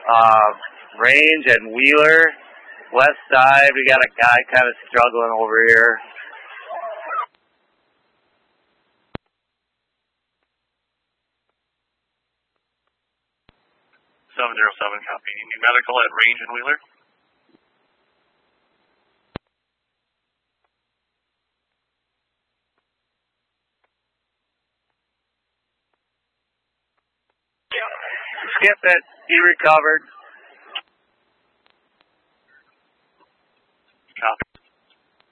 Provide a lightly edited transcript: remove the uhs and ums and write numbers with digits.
Range and Wheeler. West side, we got a guy kind of struggling over here. Copy. New medical at Range and Wheeler. Skip it. He recovered.